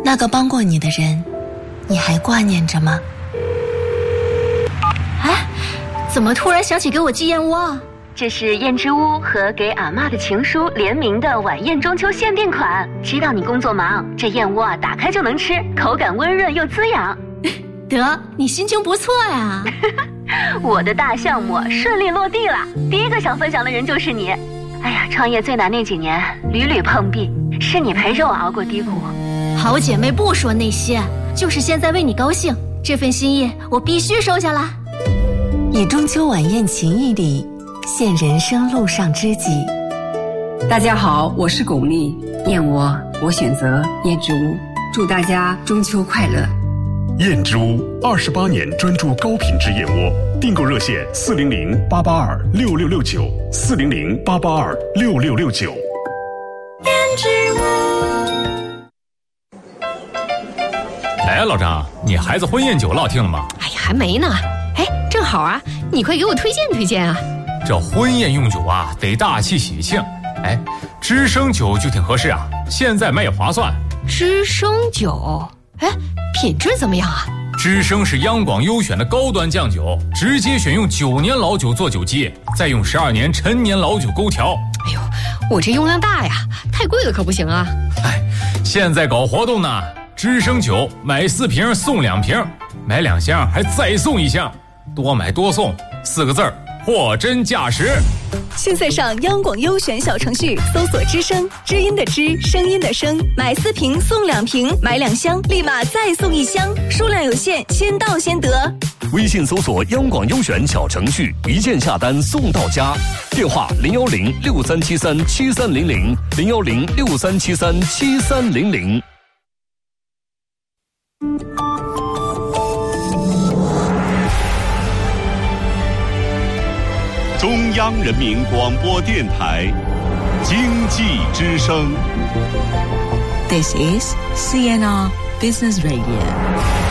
那个帮过你的人，你还挂念着吗？ 哎，怎么突然想起给我寄燕窝啊？ 这是燕之屋和给阿嬷的情书联名的晚宴中秋限定款。知道你工作忙，这燕窝打开就能吃，口感温润又滋养。 得，你心情不错呀。 我的大项目顺利落地了，第一个想分享的人就是你。哎呀，创业最难那几年屡屡碰壁，是你陪着我熬过低谷。 好姐妹不说那些，就是现在为你高兴，这份心意我必须收下来。 以中秋晚宴情谊里现人生路上知己。 大家好，我是巩俐，燕窝我选择燕之屋，祝大家中秋快乐。 燕之屋28年专注高品质燕窝，订购热线400-882-6669，400-882-6669。 燕之屋。 来，老张，你孩子婚宴酒落听了吗？ 哎呀，还没呢。哎，正好啊，你快给我推荐推荐啊。 这婚宴用酒啊，得大气喜庆。哎，知生酒就挺合适啊，现在买也划算。 知生酒，哎，品质怎么样啊？ 知生是央广优选的高端酱酒，直接选用9年老酒做酒基，再用12年陈年老酒勾调。 哎呦，我这用量大呀，太贵了可不行啊。 哎，现在搞活动呢，知生酒买4瓶送2瓶，买2箱还再送1箱，多买多送，4个字儿，货真价实。 现在上央广优选小程序搜索知声，知音的知，声音的声，买4瓶送2瓶，买2箱立马再送1箱，数量有限，先到先得。 微信搜索央广优选小程序，一键下单送到家。电话010-6373-7300，010-6373-7300。 中央人民广播电台经济之声。 This is CNR Business Radio。